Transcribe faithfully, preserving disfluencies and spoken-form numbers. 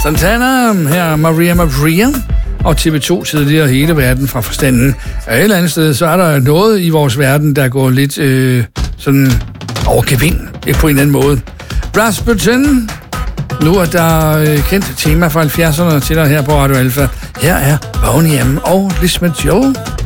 Santana, her Maria Maria, og T V to tidligere hele verden fra forstanden. Og et eller andet sted, så er der noget i vores verden, der går lidt øh, sådan over gevind på en eller anden måde. Rasputin, nu er der øh, kendt tema fra halvfjerdserne til dig her på Radio Alpha. Her er Boney M og Lisbeth Joe.